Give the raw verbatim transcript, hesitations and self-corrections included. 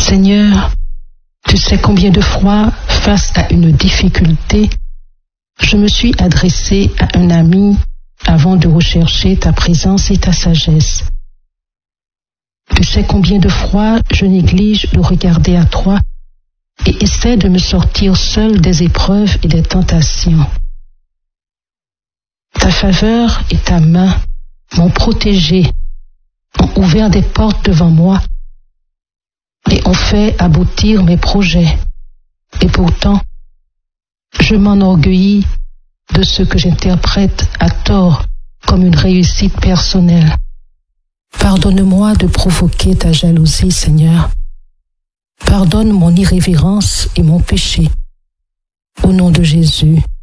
Seigneur, tu sais combien de fois, face à une difficulté, je me suis adressé à un ami avant de rechercher ta présence et ta sagesse. Tu sais combien de fois je néglige de regarder à toi et essaie de me sortir seul des épreuves et des tentations. Ta faveur et ta main m'ont protégé, ont ouvert des portes devant moi et ont fait aboutir mes projets. Et pourtant, je m'enorgueillis de ce que j'interprète à tort comme une réussite personnelle. Pardonne-moi de provoquer ta jalousie, Seigneur. Pardonne mon irrévérence et mon péché. Au nom de Jésus.